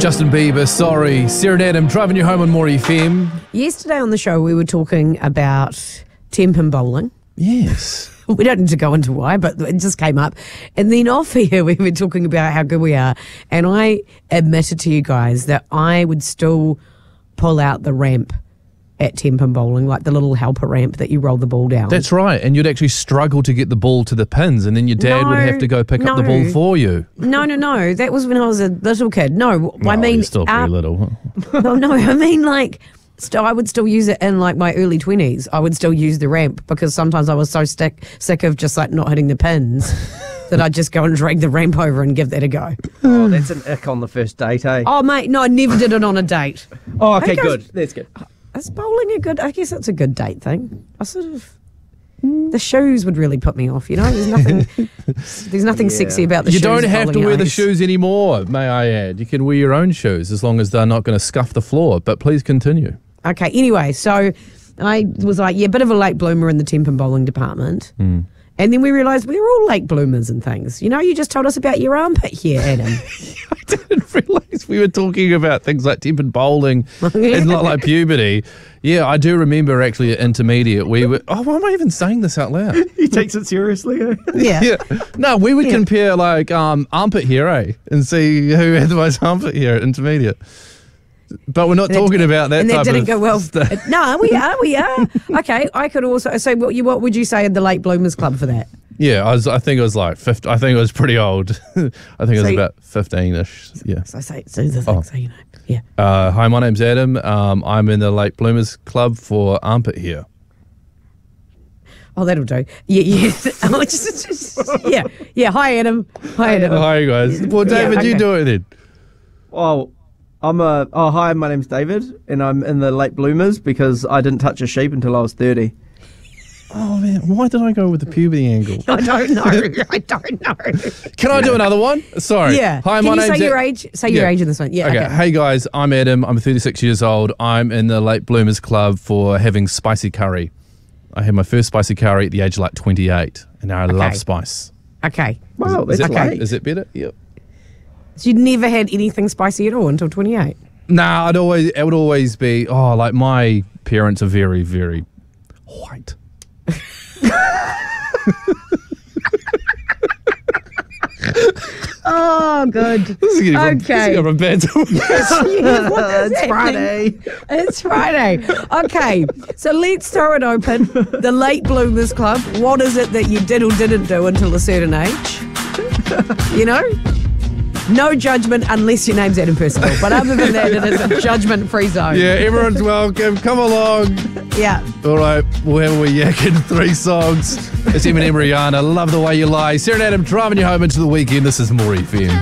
Justin Bieber, sorry. Sarah and Adam driving you home on More FM. Yesterday on the show, we were talking about Tempin bowling. Yes. We don't need to go into why, but it just came up. And then off here, we were talking about how good we are. And I admitted to you guys that I would still pull out the ramp at Tempin bowling, like the little helper ramp that you roll the ball down. That's right. And you'd actually struggle to get the ball to the pins, and then your dad would have to go pick up the ball for you. No. That was when I was a little kid. No, I mean... You're still pretty little. No, I mean like... I would still use it in like my early 20s. I would still use the ramp because sometimes I was so sick of just like not hitting the pins that I'd just go and drag the ramp over and give that a go. Oh, that's an ick on the first date, eh? Oh, mate, no, I never did it on a date. Oh, okay, good. That's good. Is bowling a good... I guess it's a good date thing. I sort of... The shoes would really put me off, you know? There's nothing sexy about the shoes. You don't have to wear the eyes. shoes anymore, may I add. You can wear your own shoes as long as they're not going to scuff the floor. But please continue. Okay, anyway, so I was like, a bit of a late bloomer in the Tempin bowling department. And then we realised we were all late bloomers and things. You know, you just told us about your armpit here, Adam. I didn't realise we were talking about things like Tempin bowling and not like puberty. Yeah, I do remember actually at intermediate we were... Oh, why am I even saying this out loud? He takes it seriously, eh? Yeah. No, we would compare like armpit hair, and see who had the most armpit hair at intermediate. But we're not talking about that. And type that didn't of go well. stuff. No, we are. Okay, I could also say what would you say at the late bloomers club for that? Yeah, I think it was like 50. I think it was pretty old. I think it was about 15-ish. Yeah. So say the thing, so you know. Yeah. Hi, my name's Adam. I'm in the late bloomers club for armpit hair. Oh, that'll do. Yeah. Yeah. Hi, Adam. Hi, Adam. Hi, guys. Well, David, you do it then. Oh, hi, my name's David, and I'm in the late bloomers because I didn't touch a sheep until I was 30. Oh, man, why did I go with the puberty angle? I don't know. Can I do another one? Sorry. Yeah. Hi, Can my you name's say your age? Say your age in this one. Yeah. Okay. Hey, guys, I'm Adam. I'm 36 years old. I'm in the late bloomers club for having spicy curry. I had my first spicy curry at the age of like 28, and now I love spice. Okay. Wow, Is that's it, great. is it better? Yep. So you'd never had anything spicy at all until 28? Nah, it would always be, like my parents are very, very white. Oh, good. This is getting from a bad It's Friday. It's Friday. Okay, so let's throw it open. The Late Bloomers Club. What is it that you did or didn't do until a certain age? You know? No judgment unless your name's Adam Percival. But other than that, it is a judgment-free zone. Yeah, everyone's welcome. Come along. Yeah. All right, we'll have a wee yak in 3 songs. It's Eminem, Rihanna. Love the way you lie. Sarah and Adam driving you home into the weekend. This is More FM.